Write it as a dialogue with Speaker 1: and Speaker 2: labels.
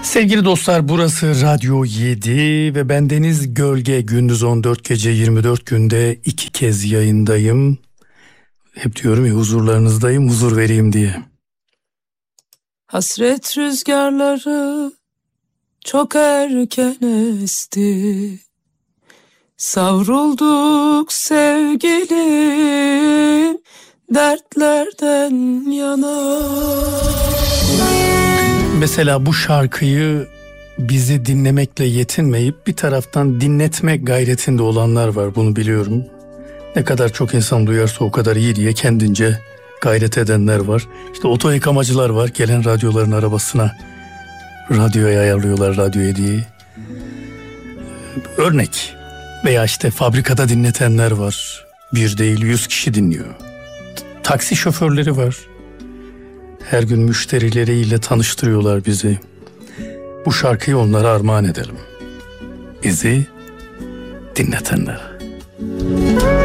Speaker 1: Sevgili dostlar, burası Radyo 7 ve bendeniz Gölge. Gündüz 14, gece 24, günde 2 kez yayındayım. Hep diyorum ya, huzurlarınızdayım, huzur vereyim diye.
Speaker 2: Hasret rüzgarları çok erken esti, savrulduk sevgilim dertlerden yana.
Speaker 1: Mesela bu şarkıyı bizi dinlemekle yetinmeyip bir taraftan dinletme gayretinde olanlar var, bunu biliyorum. Ne kadar çok insan duyarsa o kadar iyi diye kendince gayret edenler var. İşte oto yıkamacılar var, gelen radyoların arabasına radyoya ayarlıyorlar Radyo 7'yi. Örnek. Veya işte fabrikada dinletenler var. Bir değil 100 kişi dinliyor. Taksi şoförleri var. Her gün müşterileriyle tanıştırıyorlar bizi. Bu şarkıyı onlara armağan edelim. Bizi dinletenlere.